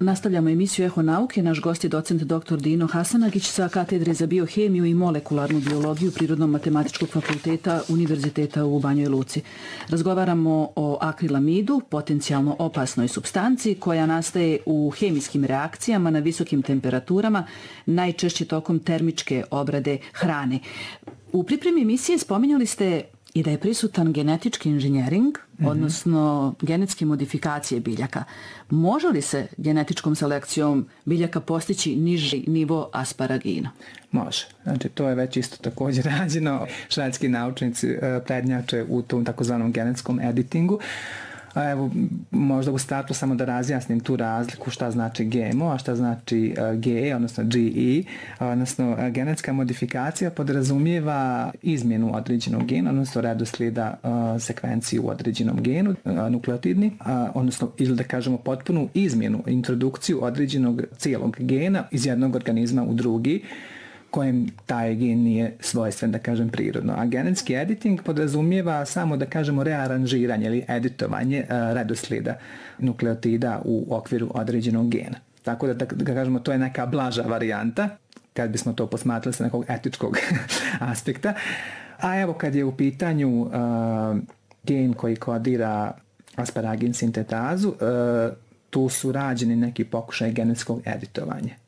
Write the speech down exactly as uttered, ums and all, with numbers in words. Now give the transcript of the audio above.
Nastavljamo emisiju Eho nauke. Naš gost je docent doktor Dino Hasanagić sa katedre za biohemiju i molekularnu biologiju Prirodno-matematičkog fakulteta Univerziteta u Banjoj Luci. Razgovaramo o akrilamidu, potencijalno opasnoj supstanci koja nastaje u hemijskim reakcijama na visokim temperaturama, najčešće tokom termičke obrade hrane. U pripremi emisije spominjali ste i da je prisutan genetički inženjering, mm-hmm. odnosno genetske modifikacije biljaka. Može li se genetičkom selekcijom biljaka postići niži nivo asparagina? Može. Znači, to je već isto također rađeno. Švedski naučnici prednjače u tom takozvanom genetskom editingu. A evo, možda u startu samo da razjasnim tu razliku šta znači G M O, a šta znači uh, G E, odnosno G E, odnosno uh, genetska modifikacija podrazumijeva izmjenu određenog gena, odnosno redoslijeda uh, sekvenciju u određenom genu, uh, nukleotidni, uh, odnosno ili da kažemo potpunu izmjenu, introdukciju određenog cijelog gena iz jednog organizma u drugi, kojem taj gen nije svojstven, da kažem, prirodno. A genetski editing podrazumijeva samo, da kažemo, rearanžiranje ili editovanje uh, redoslijeda nukleotida u okviru određenog gena. Tako da, da, da kažemo, to je neka blaža varijanta, kad bismo to posmatrali sa nekog etičkog aspekta. A evo, kad je u pitanju uh, gen koji kodira asparagin sintetazu, uh, tu su rađeni neki pokušaj genetskog editovanja.